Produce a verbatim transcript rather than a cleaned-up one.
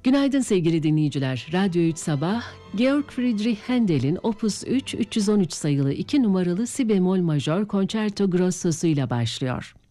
Günaydın sevgili dinleyiciler. Radyo üç Sabah, Georg Friedrich Händel'in Opus üç üç yüz on üç sayılı iki numaralı Si bemol majör konçerto grossosuyla başlıyor.